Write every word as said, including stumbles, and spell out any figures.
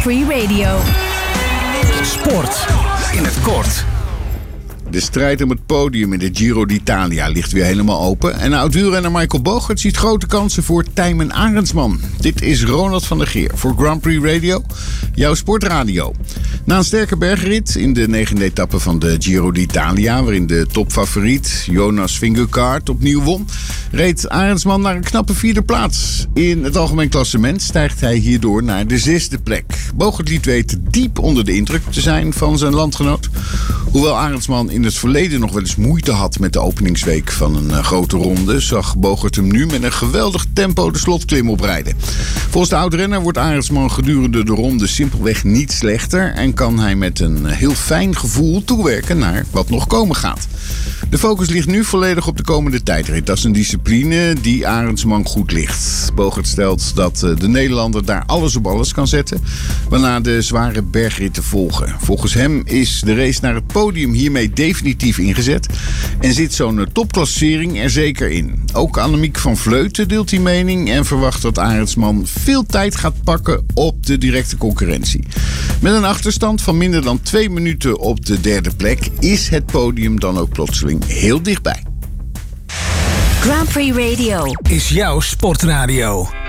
Prix Radio. Sport in het kort. De strijd om het podium in de Giro d'Italia ligt weer helemaal open. En oud-wielrenner Michael Bogert ziet grote kansen voor Tijmen Arendsman. Dit is Ronald van der Geer voor Grand Prix Radio, jouw sportradio. Na een sterke bergrit in de negende etappe van de Giro d'Italia, waarin de topfavoriet Jonas Vingegaard opnieuw won, reed Arendsman naar een knappe vierde plaats. In het algemeen klassement stijgt hij hierdoor naar de zesde plek. Bogert liet weten diep onder de indruk te zijn van zijn landgenoot. Hoewel Arendsman in het verleden nog wel eens moeite had met de openingsweek van een uh, grote ronde, zag Bogert hem nu met een geweldig tempo de slotklim oprijden. Volgens de oud-renner wordt Arendsman gedurende de ronde simpelweg niet slechter en kan hij met een heel fijn gevoel toewerken naar wat nog komen gaat. De focus ligt nu volledig op de komende tijdrit. Dat is een discipline die Arendsman goed ligt. Bogert stelt dat de Nederlander daar alles op alles kan zetten, waarna de zware bergritten volgen. Volgens hem is de race naar het podium hiermee definitief ingezet en zit zo'n topklassering er zeker in. Ook Annemiek van Vleuten deelt die mening en verwacht dat Arendsman veel tijd gaat pakken op de directe concurrentie. Met een achterstand van minder dan twee minuten op de derde plek is het podium dan ook plotseling heel dichtbij. Grand Prix Radio Is jouw sportradio.